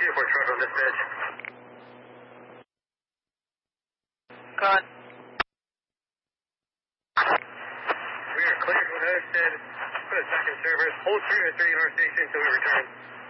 Uniform truck on dispatch. Cut. We are clear to host and put a second servers. Hold 3 to 3 in our station until we return.